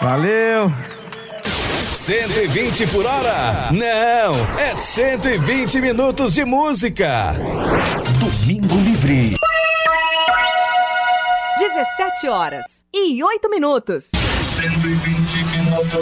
Valeu! 120 por hora? Não, é 120 minutos de música. Domingo Livre. 17 horas e 8 minutos. 120 minutos.